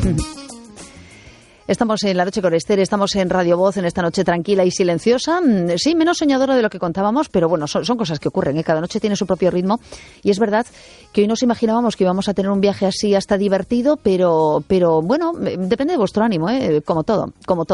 Estamos en La Noche con Esther, estamos en Radio Voz en esta noche tranquila y silenciosa. Sí, menos soñadora de lo que contábamos, pero bueno, son cosas que ocurren, ¿eh? Cada noche tiene su propio ritmo y es verdad que hoy nos imaginábamos que íbamos a tener un viaje así hasta divertido, pero bueno, depende de vuestro ánimo, como todo.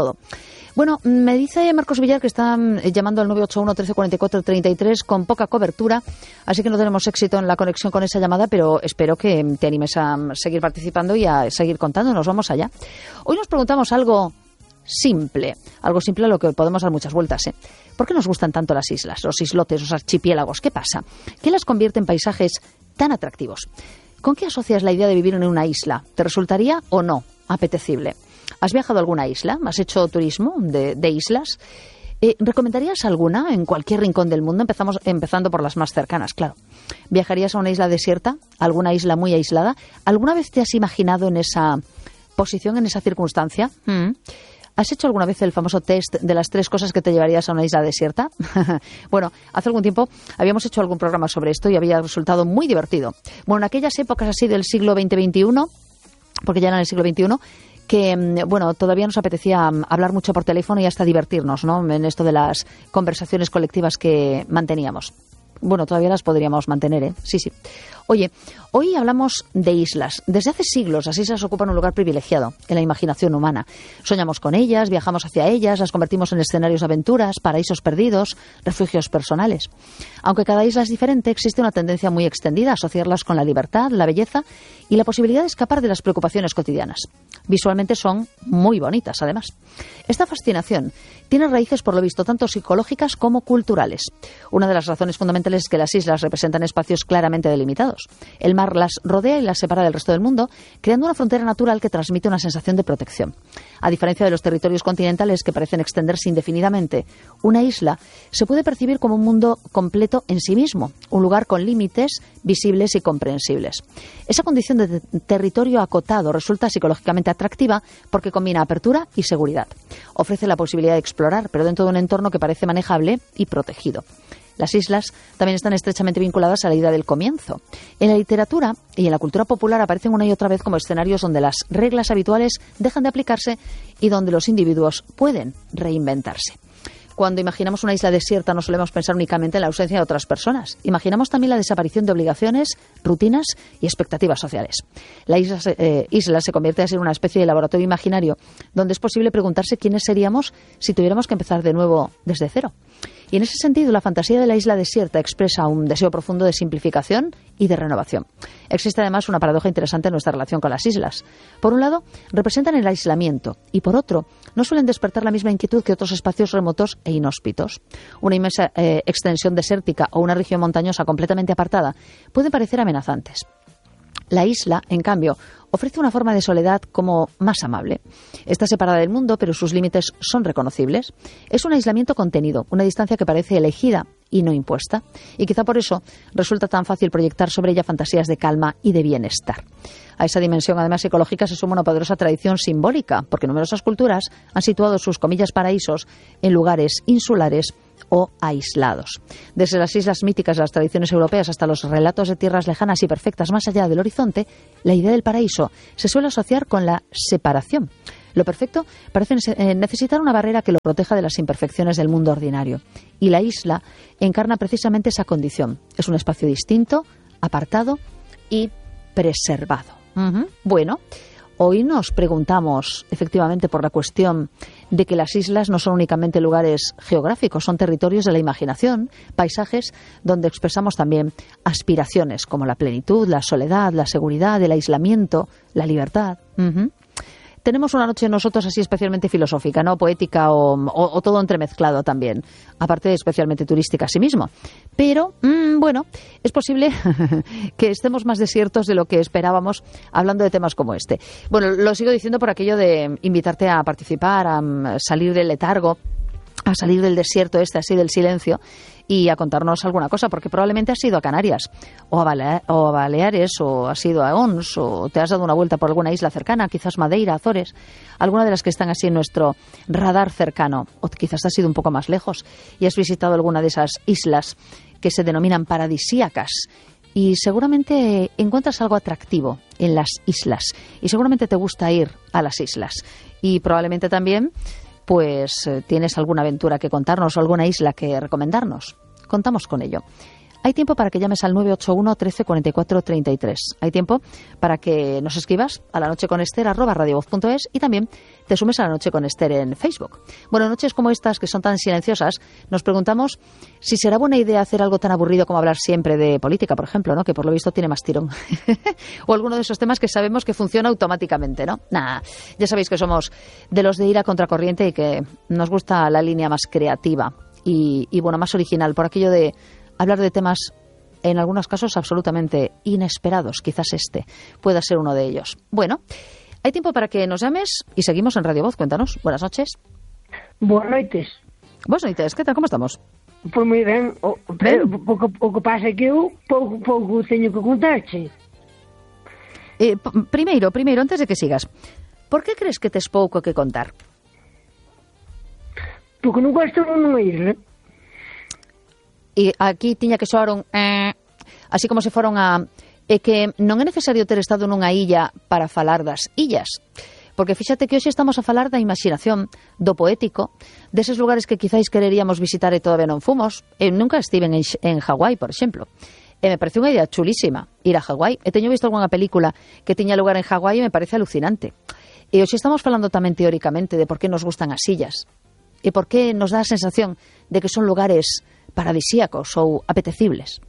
Bueno, me dice Marcos Villar que está llamando al 981 1344 33 con poca cobertura, así que no tenemos éxito en la conexión con esa llamada, pero espero que te animes a seguir participando y a seguir contándonos. Vamos allá. Hoy nos preguntamos algo simple a lo que podemos dar muchas vueltas, ¿eh? ¿Por qué nos gustan tanto las islas, los islotes, los archipiélagos? ¿Qué pasa? ¿Qué las convierte en paisajes tan atractivos? ¿Con qué asocias la idea de vivir en una isla? ¿Te resultaría o no apetecible? ¿Has viajado a alguna isla? ¿Has hecho turismo de islas? ¿Recomendarías alguna en cualquier rincón del mundo? Empezando por las más cercanas, claro. ¿Viajarías a una isla desierta? ¿Alguna isla muy aislada? ¿Alguna vez te has imaginado en esa posición, en esa circunstancia? ¿Has hecho alguna vez el famoso test de las 3 cosas que te llevarías a una isla desierta? Bueno, hace algún tiempo habíamos hecho algún programa sobre esto y había resultado muy divertido. Bueno, en aquellas épocas así del siglo XX-XXI, porque ya era en el siglo XXI, que, bueno, todavía nos apetecía hablar mucho por teléfono y hasta divertirnos, ¿no?, en esto de las conversaciones colectivas que manteníamos. Bueno, todavía las podríamos mantener, ¿eh? Sí. Oye, hoy hablamos de islas. Desde hace siglos las islas ocupan un lugar privilegiado en la imaginación humana. Soñamos con ellas, viajamos hacia ellas, las convertimos en escenarios de aventuras, paraísos perdidos, refugios personales. Aunque cada isla es diferente, existe una tendencia muy extendida a asociarlas con la libertad, la belleza y la posibilidad de escapar de las preocupaciones cotidianas. Visualmente son muy bonitas, además. Esta fascinación tiene raíces, por lo visto, tanto psicológicas como culturales. Una de las razones fundamentales es que las islas representan espacios claramente delimitados. El mar las rodea y las separa del resto del mundo, creando una frontera natural que transmite una sensación de protección. A diferencia de los territorios continentales que parecen extenderse indefinidamente, una isla se puede percibir como un mundo completo en sí mismo, un lugar con límites visibles y comprensibles. Esa condición de territorio acotado resulta psicológicamente atractiva porque combina apertura y seguridad. Ofrece la posibilidad de explorar, pero dentro de un entorno que parece manejable y protegido. Las islas también están estrechamente vinculadas a la idea del comienzo. En la literatura y en la cultura popular aparecen una y otra vez como escenarios donde las reglas habituales dejan de aplicarse y donde los individuos pueden reinventarse. Cuando imaginamos una isla desierta no solemos pensar únicamente en la ausencia de otras personas. Imaginamos también la desaparición de obligaciones, rutinas y expectativas sociales. La isla se convierte así en una especie de laboratorio imaginario donde es posible preguntarse quiénes seríamos si tuviéramos que empezar de nuevo desde cero. Y en ese sentido, la fantasía de la isla desierta expresa un deseo profundo de simplificación y de renovación. Existe además una paradoja interesante en nuestra relación con las islas. Por un lado, representan el aislamiento y por otro, no suelen despertar la misma inquietud que otros espacios remotos e inhóspitos. Una inmensa extensión desértica o una región montañosa completamente apartada pueden parecer amenazantes. La isla, en cambio, ofrece una forma de soledad como más amable. Está separada del mundo, pero sus límites son reconocibles. Es un aislamiento contenido, una distancia que parece elegida y no impuesta. Y quizá por eso resulta tan fácil proyectar sobre ella fantasías de calma y de bienestar. A esa dimensión, además psicológica, se suma una poderosa tradición simbólica, porque numerosas culturas han situado sus comillas paraísos en lugares insulares o aislados. Desde las islas míticas de las tradiciones europeas hasta los relatos de tierras lejanas y perfectas más allá del horizonte, la idea del paraíso se suele asociar con la separación. Lo perfecto parece necesitar una barrera que lo proteja de las imperfecciones del mundo ordinario. Y la isla encarna precisamente esa condición. Es un espacio distinto, apartado y preservado. Bueno, hoy nos preguntamos efectivamente por la cuestión de que las islas no son únicamente lugares geográficos, son territorios de la imaginación, paisajes donde expresamos también aspiraciones como la plenitud, la soledad, la seguridad, el aislamiento, la libertad. Tenemos una noche nosotros así especialmente filosófica, ¿no? Poética o todo entremezclado también, aparte de especialmente turística a sí mismo. Pero, bueno, es posible que estemos más desiertos de lo que esperábamos hablando de temas como este. Bueno, lo sigo diciendo por aquello de invitarte a participar, a salir del letargo, a salir del desierto así del silencio y a contarnos alguna cosa, porque probablemente has ido a Canarias o a Baleares o has ido a Ons o te has dado una vuelta por alguna isla cercana, quizás Madeira, Azores, alguna de las que están así en nuestro radar cercano, o quizás has ido un poco más lejos y has visitado alguna de esas islas que se denominan paradisíacas, y seguramente encuentras algo atractivo en las islas y seguramente te gusta ir a las islas y probablemente también pues tienes alguna aventura que contarnos o alguna isla que recomendarnos. Contamos con ello. Hay tiempo para que llames al 981 13 44 33. Hay tiempo para que nos escribas a lanocheconester@radiovoz.es y también te sumes a La Noche con Ester en Facebook. Bueno, noches como estas, que son tan silenciosas, nos preguntamos si será buena idea hacer algo tan aburrido como hablar siempre de política, por ejemplo, ¿no? Que por lo visto tiene más tirón. O alguno de esos temas que sabemos que funciona automáticamente, ¿no? Nah, ya sabéis que somos de los de ir a contracorriente y que nos gusta la línea más creativa y bueno, más original, por aquello de hablar de temas, en algunos casos, absolutamente inesperados. Quizás este pueda ser uno de ellos. Bueno, hay tiempo para que nos llames y seguimos en Radio Voz. Cuéntanos. Buenas noches. Boas noites. Buenas noites. ¿Qué tal? ¿Cómo estamos? Pois moi ben. O que pasa é que eu pouco teño que contarche. Primeiro, antes de que sigas, por que crees que tes pouco que contar? Porque non gosto nunha isla. E aquí tiña que soar un así como se foron a que non é necesario ter estado nunha illa para falar das illas, porque fíxate que hoxe estamos a falar da imaginación, do poético, deses lugares que quizáis quereríamos visitar e todavía non fomos. Eu nunca estive en Hawái, por exemplo, e me parece unha idea chulísima ir a Hawái, e teño visto algunha película que tiña lugar en Hawái e me parece alucinante. E hoxe estamos falando tamén teóricamente de por que nos gustan as illas e por que nos dá a sensación de que son lugares paradisíacos ou apetecibles.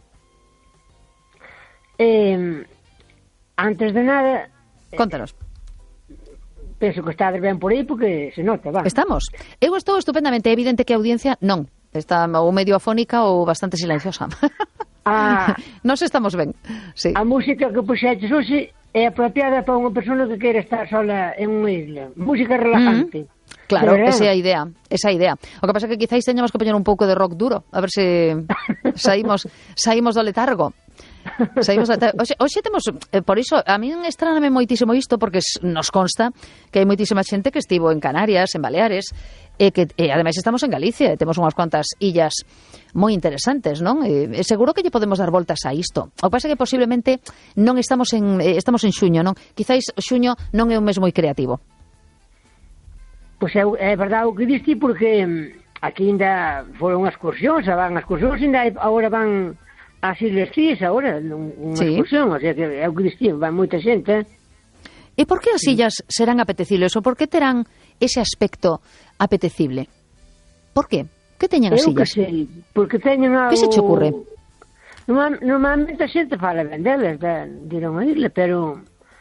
Antes de nada, Contanos. Penso que estades ben por aí porque se nota, va. Estamos. Eu estou estupendamente. É evidente que a audiencia non. Está ou medio afónica ou bastante silenciosa. Nos estamos ben. Sí. A música que puxeches hoxe é apropiada para unha persona que quere estar sola en unha isla. Música relajante. Claro, esa é a idea, O que pasa é que quizáis teñamos que poñer un pouco de rock duro, a ver se saímos do letargo. Hoxe temos, por iso, a min estráname moitísimo isto, porque nos consta que hai moitísima xente que estivo en Canarias, en Baleares, e ademais estamos en Galicia, e temos unhas cuantas illas moi interesantes, non? E seguro que lle podemos dar voltas a isto. O que pasa é que posiblemente non estamos en xuño, non? Quizáis xuño non é un mes moi creativo. Pois é verdade o que diste, porque aquí ainda foron excursións, ainda agora van ás Ilhas Cíes, agora, unha excursión, o sea que é o que diste, van moita xente. E por que as illas serán apetecibles, ou por que terán ese aspecto apetecible? Por que? Que teñen as illas? Eu que sei, porque teñen algo... Que se che ocurre? Normalmente a xente fala ben delas, de ir a unha isla, pero...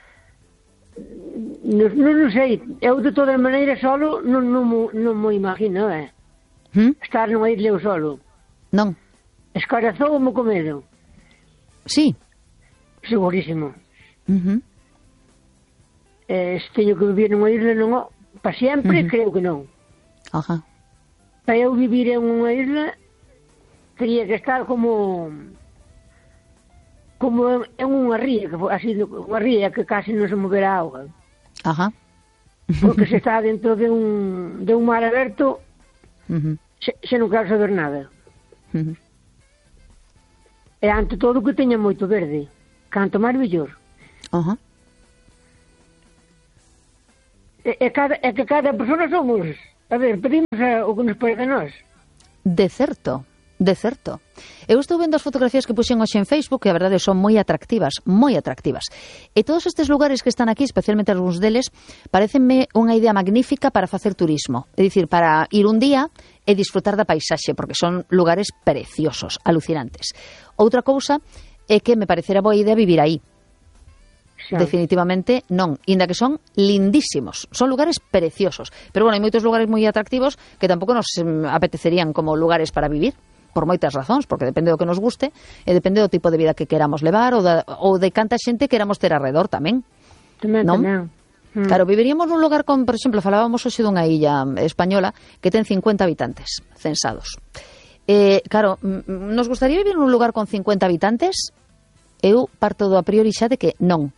Non sei, eu de todas maneiras solo non mo imagino, estar nunha isla eu solo. Non. Escarazoume co medo. Sí. Segurísimo. Se teño que vivir nunha isla non, para sempre, creo que non. Ajá. Para eu vivir en unha isla teria que estar como en unha ría, así, unha ría que casi non se movera a auga. Ajá. Porque se está dentro de un mar aberto, se non quero saber nada. E ante todo que teña moito verde. Canto máis mellor. É que cada persona somos... A ver, pedimos o que nos parece a nós. De certo. Eu estou vendo as fotografías que puxen hoxe en Facebook e a verdade son moi atractivas. E todos estes lugares que están aquí, especialmente algúns deles, parecenme unha idea magnífica para facer turismo. É dicir, para ir un día e disfrutar da paisaxe, porque son lugares preciosos, alucinantes. Outra cousa é que me parecerá boa idea vivir aí. Xa. Definitivamente non, inda que son lindísimos, son lugares preciosos. Pero bueno, hai moitos lugares moi atractivos que tampouco nos apetecerían como lugares para vivir, por moitas razóns, porque depende do que nos guste e depende do tipo de vida que queramos levar ou de canta xente queramos ter alrededor tamén. Tamén. Claro, viviríamos nun lugar con, por exemplo, falábamos hoxe dunha illa española que ten 50 habitantes censados. Claro, nos gustaría vivir nun lugar con 50 habitantes? Eu parto do a priori xa de que non.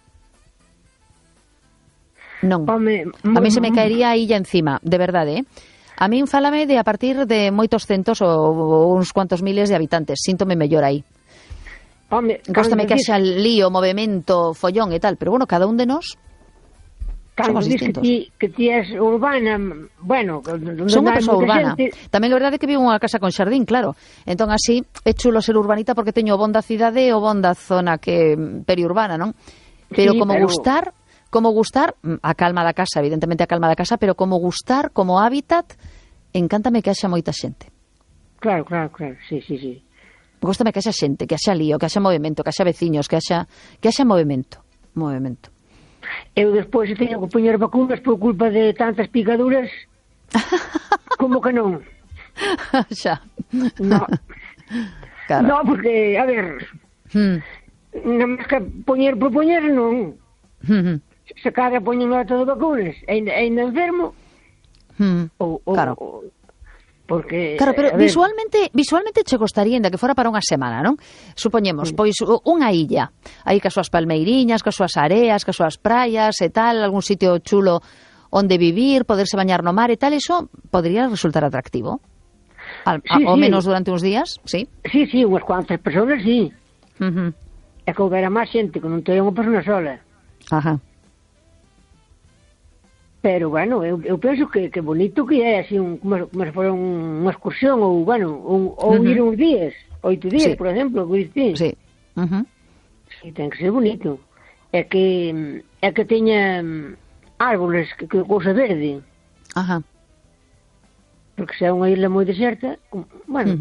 A mí se me caería a illa encima, de verdade, A min fálame de a partir de moitos centos ou uns cuantos miles de habitantes. Síntome mellor aí. Góstame que haxa lío, movimento, follón e tal, pero bueno, cada un de nós somos distintos. Que ti és urbana, bueno, son unha persoa urbana. Tamén é verdade que vivo unha casa con xardín, claro. Entón así é chulo ser urbanita porque teño o bon da cidade e o bon da zona que periurbana, non? Pero sí, como gustar, a calma da casa, evidentemente a calma da casa, pero como gustar, como hábitat, encántame que haxa moita xente. Claro, sí. Góstame que haxa xente, que haxa lío, que haxa movimento, que haxa veciños, que haxa movimento. Eu despois teño que poñer vacunas por culpa de tantas picaduras. Como que non? Xa. No. Claro. No, porque, a ver, non máis que poñer non. Se cada poñen todo vacunas e ainda enfermo. Claro. Porque, claro, pero visualmente che gostaría ainda que fora para unha semana, non? Supoñemos, pois unha illa, aí cas súas palmeiriñas, cas súas areas, cas súas praias e tal, algún sitio chulo onde vivir, poderse bañar no mar e tal, iso podría resultar atractivo? Ao menos durante uns días, sí? Sí, unhas cuantas persoas, sí. É que houbera máis xente, que non teña unha persona sola. Ajá. Pero, bueno, eu penso que bonito que é, así, como se fora unha excursión, ou, bueno, ou ir uns días, 8 días, por exemplo, que diste. Sí. Sí, ten que ser bonito. É que teña árboles, que cousa verde. Ajá. Porque se é unha isla moi deserta, bueno,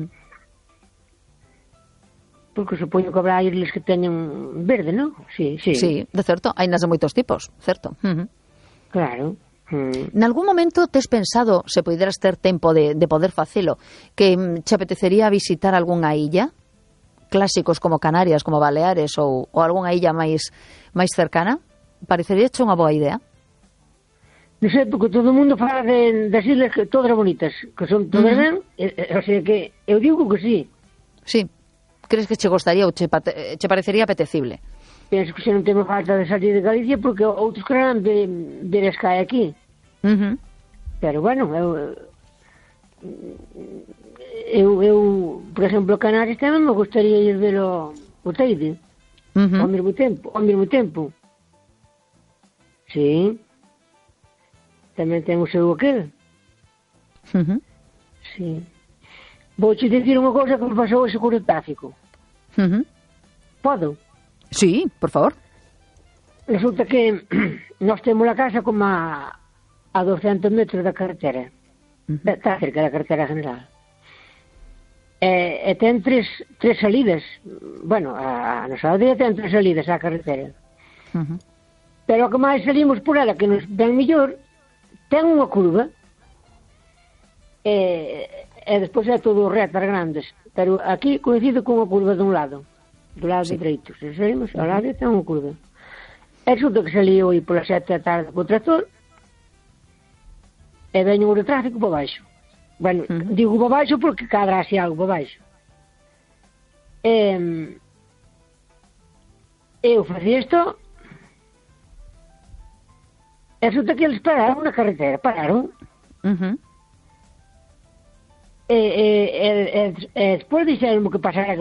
porque supoño que habrá islas que teñen verde, non? Sí, de certo, hai nas de moitos tipos, certo. Claro. Nalgún momento tes pensado, se poideras ter tempo de poder facelo, que che apetecería visitar algunha illa? Clásicos como Canarias, como Baleares ou algunha illa máis cercana? Parecería che unha boa idea? Non sei, porque todo o mundo fala das islas que todas bonitas, que son todas ben, o sea que eu digo que sí. Sí. Crees que che gostaría ou che parecería apetecible? Penso que se non temos falta de salir de Galicia porque outros quererán ver as cae aquí. Pero, bueno, eu por exemplo, Canarias tamén me gustaría ir ver o Teide ao mesmo tempo. Sí. Tamén ten o seu aquel. Sí. Vouche dicir unha cousa que me pasou hoxe con o tráfico. Podo? Sí, por favor. Resulta que nós temos a casa como a 200 metros da carretera. Está cerca da carretera general. E ten tres salidas. Bueno, a nosa aldea ten 3 salidas á carretera. Pero o que máis salimos por ela, que nos ven mellor, ten unha curva. E despois é todo retas grandes. Pero aquí coincide con unha curva dun lado. Do lado dereito. Se saímos ao lado ten unha curva. E resulta que salí hoy polas 7 da tarde co tractor e veño o tráfico para baixo. Bueno, digo para baixo porque cadra así algo para baixo. Eu facía isto e resulta que eles pararon na carretera. Pararon. E despois dixeron que pasara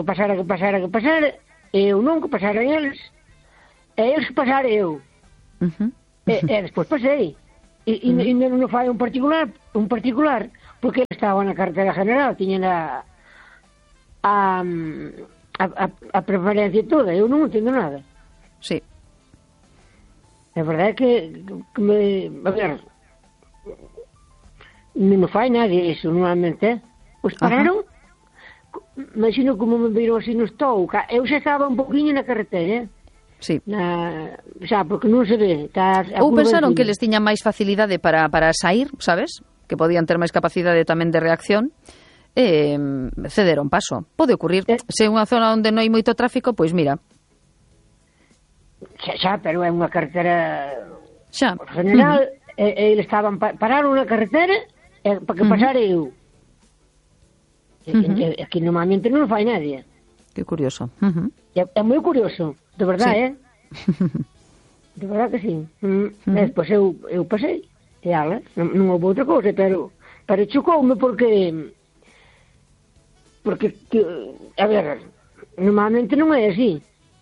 eu non, que pasaran eles e eles que pasara eu e despois pasei e non fai un particular porque eles estaban na carretera general, tiñen a preferencia toda, eu non entendo nada. Sí. A verdade é que me, a ver, non fai nadie eso normalmente, pois pararon. Imagino como me viron así no estou. Eu xa estaba un poquinho na carretera. Sí. Xa, porque non se ve. Ou pensaron que les tiñan máis facilidade para sair, sabes? Que podían ter máis capacidade tamén de reacción. Cederon paso. Pode ocurrir. Se é unha zona onde non hai moito tráfico, pois mira. Xa, pero é unha carretera Xa. general. Eles estaban pararon na carretera para que pasara eu. Aquí normalmente non fai nadie. Que curioso. É moi curioso, de verdade, De verdade que sí. Despois eu pasei, e ala, non houve outra cousa, pero chocoume porque a ver, normalmente non é así.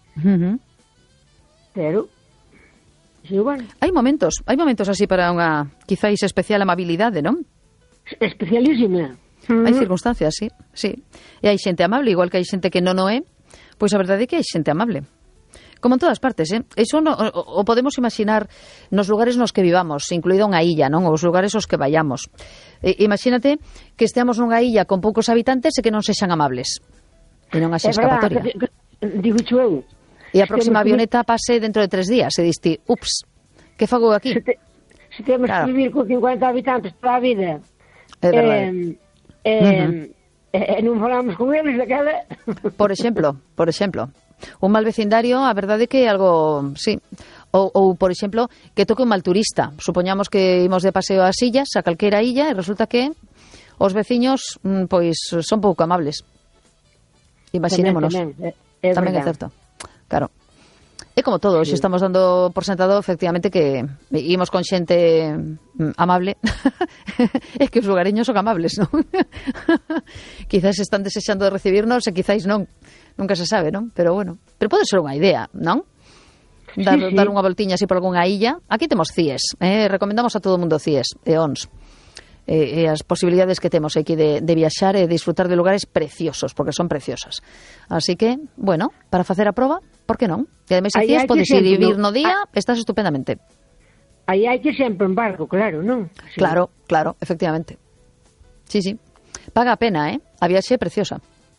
Pero, sí, bueno. Hai momentos así para unha, quizáis, especial amabilidade, non? Especialísima. Hai circunstancias, sí. E hai xente amable, igual que hai xente que non o é, pois a verdade é que hai xente amable. Como en todas partes, Eso o podemos imaginar nos lugares nos que vivamos, incluída unha illa, non? Os lugares aos que vayamos. Imagínate que esteamos nunha illa con poucos habitantes e que non sexan amables. E non haxe escapatoria. Digo eu. E a próxima avioneta pase dentro de 3 días e diste, ups, que fago aquí? Se temos que vivir con 50 habitantes toda a vida, é verdade. E non falamos con eles daquela... Por exemplo, un mal vecindario, a verdade é que é algo, sí. Ou, por exemplo, que toque un mal turista. Supoñamos que imos de paseo ás illas, a calquera illa, e resulta que os veciños, pois, son pouco amables. Imaginémonos. Tamén é certo. Claro. É como todo, sí. Se estamos dando por sentado, efectivamente, que imos con xente amable, é que os lugareños son amables, non? Quizás están desexando de recibirnos e quizás non. Nunca se sabe, non? Pero bueno, pero pode ser unha idea, non? Dar unha voltiña así por algunha illa. Aquí temos CIES, recomendamos a todo o mundo CIES e ONS. E as posibilidades que temos aquí de viaxar e disfrutar de lugares preciosos, porque son preciosas. Así que, bueno, para facer a proba, por que non? E ademais CIES podes ir vivir no día, estás estupendamente. Aí hai que sempre en barco, claro, non? Sí. Claro, efectivamente. Sí. Paga a pena, A viaxe é preciosa.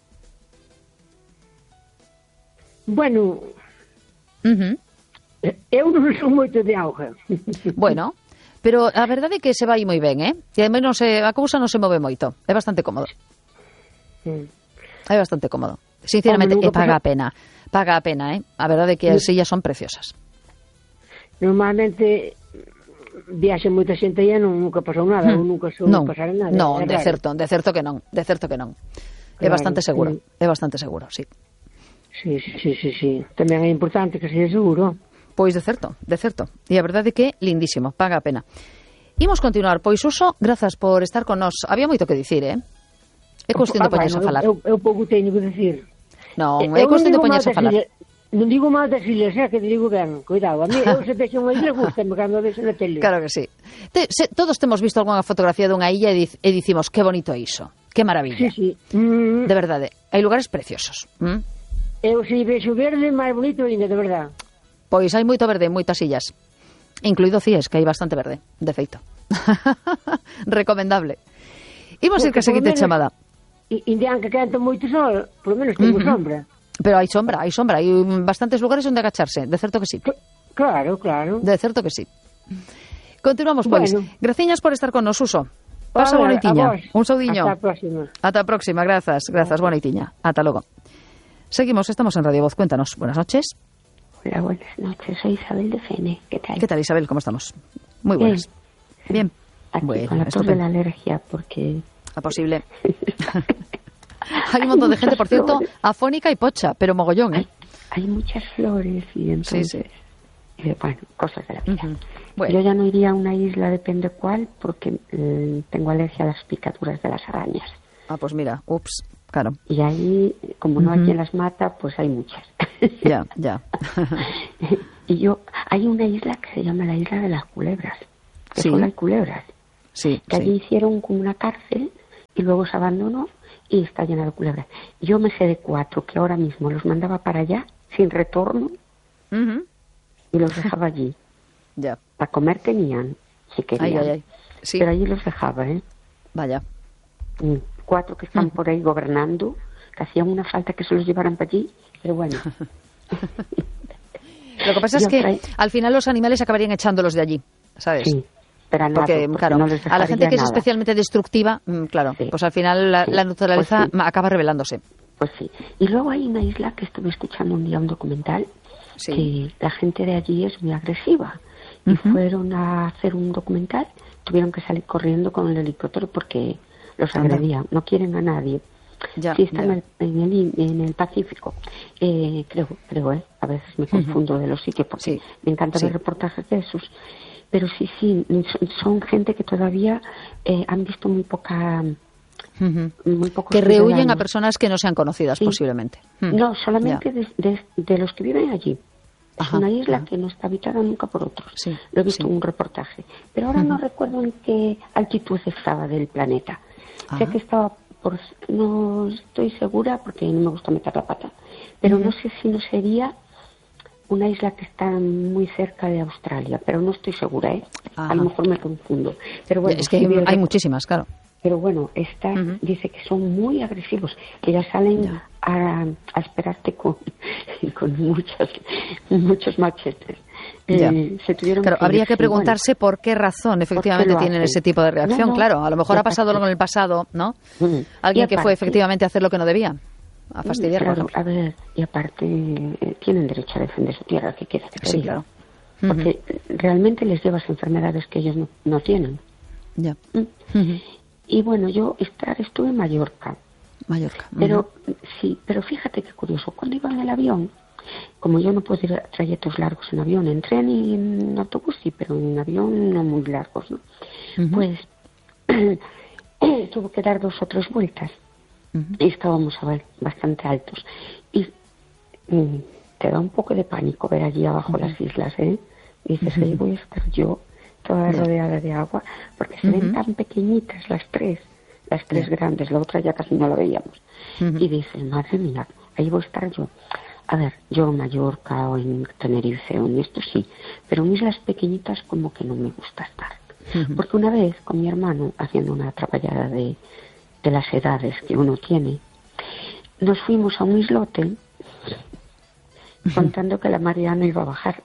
Bueno, eu non son moito de auga. Bueno, pero a verdade é que se vai moi ben, E ademais a cousa non se move moito. É bastante cómodo. É bastante cómodo. Sinceramente, paga a pena. Paga a pena, A verdade é que as illas son preciosas. Normalmente viaxe moita xente e nunca pasou nada, ou nunca pasar nada. Non, de certo que non. É bastante seguro, sí. Sí. Tamén é importante que sexa seguro. Pois de certo. E a verdade é que lindísimo, paga a pena. Imos continuar, pois Suso, grazas por estar con nós. Había moito que dicir, É cuestión de poñerse a falar. Eu pouco teño que dicir. Non, é cuestión de poñerse a falar. Non digo mal das ilhas, que te digo ben, cuidado. A mí, eu se vexo unha ilha, gustame cando vexo na tele. Claro que sí. Todos temos visto algunha fotografía dunha illa e dicimos, que bonito é iso, que maravilla. Sí. De verdade, hai lugares preciosos. Eu se vexo verde, máis bonito ainda, de verdade. Pois hai moito verde en moitas illas, incluído CIES, que hai bastante verde, de feito. Recomendable. Imos ir que a seguinte chamada. Indian que quenta moito sol, por lo menos tengo sombra. Pero hai sombra, hai bastantes lugares onde agacharse, de certo que sí. Claro. De certo que sí. Continuamos, pois. Bueno. Graciñas por estar con nos, Suso. Pasa boa noitiña. Un saudiño. Ata a próxima, grazas, boa noitiña. Ata logo. Seguimos, estamos en Radio Voz. Cuéntanos. Buenas noches. Hola, buenas noches. Soy Isabel de Fene. ¿Qué tal? ¿Qué tal, Isabel? ¿Cómo estamos? Muy buenas. Bien. Aquí bueno, con la tos de la alergia, porque... Posible. Hay un montón de gente, por cierto, afónica y pocha, pero mogollón, Hay muchas flores y entonces... Sí. Bueno, cosas de la vida. Bueno. Yo ya no iría a una isla, depende cuál, porque tengo alergia a las picaduras de las arañas. Ah, pues mira, ups, claro. Y ahí, como no hay quien las mata, pues hay muchas. Ya. Y hay una isla que se llama la Isla de las Culebras, que sí. Solo hay culebras. Sí, que allí hicieron como una cárcel y luego se abandonó y está llena de culebras. Yo me sé de 4 que ahora mismo los mandaba para allá sin retorno y los dejaba allí. Ya. Para comer tenían, si querían. Ay. Sí. Pero allí los dejaba, Vaya. 4 que están por ahí gobernando, que hacían una falta que se los llevaran para allí, pero bueno. Lo que pasa es que al final los animales acabarían echándolos de allí, ¿sabes? Sí. Pero porque claro, no a la gente que es especialmente destructiva, claro, sí. Pues al final la naturaleza acaba revelándose. Pues sí. Y luego hay una isla que estuve escuchando un día un documental, que la gente de allí es muy agresiva. Y fueron a hacer un documental, tuvieron que salir corriendo con el helicóptero porque los agredían, no quieren a nadie. Sí, están en el Pacífico, creo, a veces me confundo de los sitios porque me encanta ver reportajes de esos. Pero sí, son gente que todavía han visto muy poca muy pocos que rehuyen ciudadanos. a personas que no sean conocidas, posiblemente. No, solamente de los que viven allí. Es una isla que no está habitada nunca por otros. Sí, lo he visto en un reportaje. Pero ahora no recuerdo en qué altitud estaba del planeta. Sé que estaba no estoy segura porque no me gusta meter la pata. Pero no sé si no sería una isla que está muy cerca de Australia. Pero no estoy segura, ¿eh? A lo mejor me confundo. Pero bueno, es que hay muchísimas, claro. Pero bueno, esta dice que son muy agresivos, que ya salen a esperarte con muchos machetes. Claro, habría que preguntarse por qué razón efectivamente tienen ese tipo de reacción. Claro, a lo mejor ha pasado algo en el pasado, ¿no? Alguien que fue efectivamente a hacer lo que no debía, a fastidiar. Claro, a ver, y aparte tienen derecho a defender su tierra, que quieres que te diga. Claro. Porque realmente les llevas enfermedades que ellos no tienen. Ya. Y bueno, yo estuve en Mallorca. Pero sí, pero fíjate qué curioso. Cuando iba en el avión, como yo no puedo ir a trayectos largos en avión, en tren y en autobús sí, pero en avión no muy largos, ¿no? Pues tuve que dar 2 o 3 vueltas. Y estábamos bastante altos. Y te da un poco de pánico ver allí abajo las islas, ¿eh? Y dices, ahí voy a estar yo toda rodeada de agua, porque se ven tan pequeñitas las tres grandes, la otra ya casi no la veíamos. Y dices, madre mía, ahí voy a estar yo. A ver, yo en Mallorca o en Tenerife o en esto sí, pero en islas pequeñitas como que no me gusta estar. Porque una vez con mi hermano, haciendo una atrapallada de las edades que uno tiene, nos fuimos a un islote contando que la marea no iba a bajar.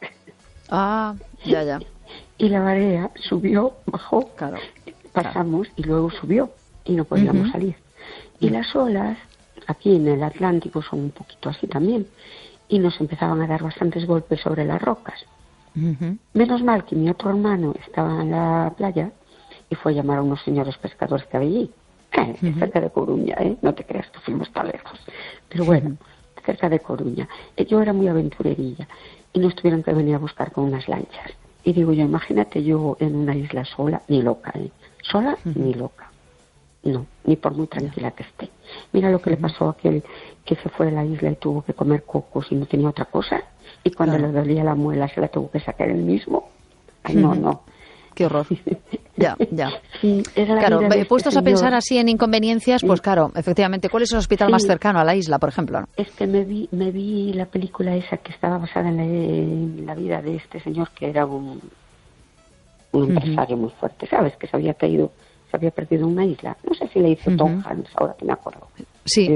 Ya. Y la marea subió, bajó, pasamos y luego subió y no podíamos salir. Y las olas aquí en el Atlántico son un poquito así también y nos empezaban a dar bastantes golpes sobre las rocas. Menos mal que mi otro hermano estaba en la playa y fue a llamar a unos señores pescadores que había allí, cerca de Coruña, no te creas que fuimos tan lejos, pero bueno, cerca de Coruña. Yo era muy aventurerilla y nos tuvieron que venir a buscar con unas lanchas. Y digo yo, imagínate yo en una isla sola, ni loca, sola ni loca. No, ni por muy tranquila que esté. Mira lo que le pasó a aquel que se fue de la isla y tuvo que comer cocos y no tenía otra cosa. Y cuando le dolía la muela se la tuvo que sacar él mismo. Ay, no. Qué horror. Ya. Sí, claro, puestos a pensar así en inconveniencias, pues claro, efectivamente, ¿cuál es el hospital más cercano a la isla, por ejemplo? Es que me vi la película esa que estaba basada en la vida de este señor que era un empresario muy fuerte, ¿sabes? Que se había perdido una isla. No sé si le hizo Tom Hanks, ahora que me acuerdo. Sí.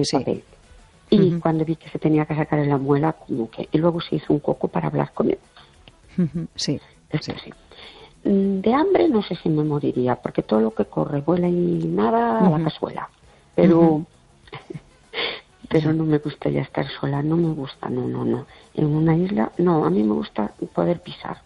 Y cuando vi que se tenía que sacar en la muela, como que... Y luego se hizo un coco para hablar con él. Sí. De hambre no sé si me moriría, porque todo lo que corre, vuela y nada a la cazuela. Pero no me gustaría estar sola, no me gusta, no. En una isla, no, a mí me gusta poder pisar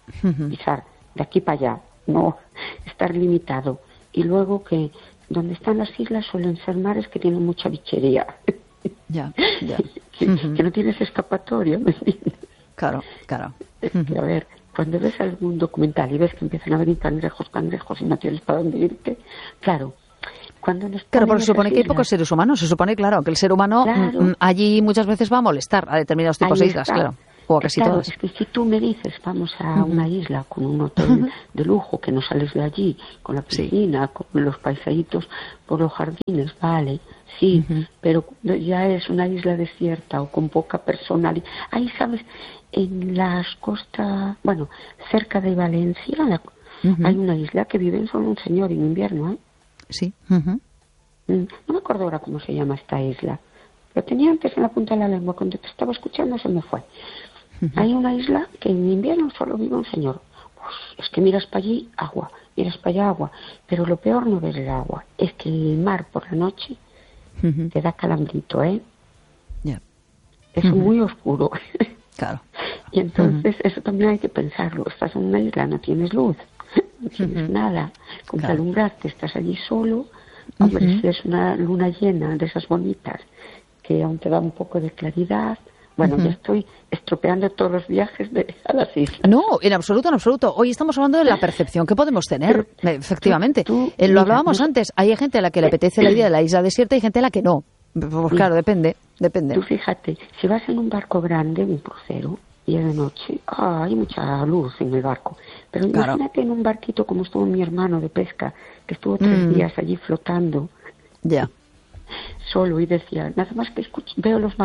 de aquí para allá, no estar limitado. Y luego que donde están las islas suelen ser mares que tienen mucha bichería. Ya. Que no tienes escapatoria, ¿me entiendes? Claro. Que, a ver, cuando ves algún documental y ves que empiezan a venir cangrejos y no tienes para dónde irte, claro. Claro, porque se supone que hay pocos seres humanos. Se supone, claro, que el ser humano allí muchas veces va a molestar a determinados tipos de islas, claro. O a casi todas. Es que si tú me dices, vamos a una isla con un hotel de lujo, que no sales de allí, con la piscina, con los paisaitos por los jardines, vale, sí, pero ya es una isla desierta o con poca personalidad. Ahí, ¿sabes? En las costas, bueno, cerca de Valencia, hay una isla que vive solo un señor en invierno, Sí. No me acuerdo ahora cómo se llama esta isla. Lo tenía antes en la punta de la lengua. Cuando te estaba escuchando se me fue. Hay una isla que en invierno solo vive un señor. Pues es que miras para allí, agua. Miras para allá, agua. Pero lo peor no es el agua. Es que el mar por la noche te da calambrito, Es muy oscuro. Claro. Y entonces eso también hay que pensarlo. Estás en una isla, no tienes luz. No tienes nada con que alumbrarte, estás allí solo. Hombre, si es una luna llena de esas bonitas que aún te da un poco de claridad, Bueno, ya estoy estropeando todos los viajes a las islas. No, en absoluto, en absoluto. Hoy estamos hablando de la percepción que podemos tener, efectivamente. Lo hablábamos antes. Hay gente a la que le apetece la idea de la isla desierta y gente a la que no. Pues claro, depende. Tú fíjate, si vas en un barco grande, un crucero, y es de noche, hay mucha luz en el barco. Pero imagínate en un barquito como estuvo mi hermano de pesca, que estuvo 3 días allí flotando. Ya. Solo, y decía, nada más que veo los